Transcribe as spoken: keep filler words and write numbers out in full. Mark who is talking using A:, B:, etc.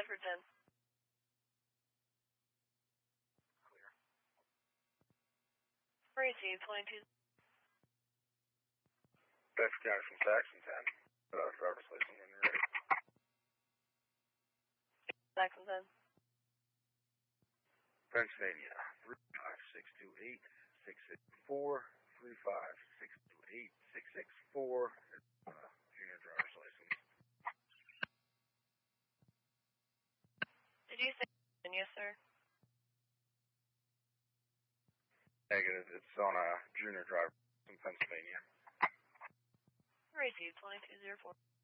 A: for ten.
B: Clear.
A: Receive twenty-two.
B: Bedford County from Saxon ten. Uh, driver's license when you're ready.
A: Saxon ten.
B: Pennsylvania, three five six two eight six six four, three five six two eight six six four, uh, junior driver's license.
A: Did you say yes, sir?
B: Negative, it's on a junior driver in Pennsylvania.
A: Receive twenty-two zero four.